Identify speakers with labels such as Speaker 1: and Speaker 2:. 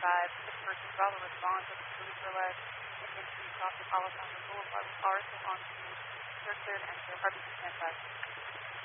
Speaker 1: 6 person Bravo response with the police relay. Infantry crossing Alessandro Boulevard with cars onto Third and Harvey standby.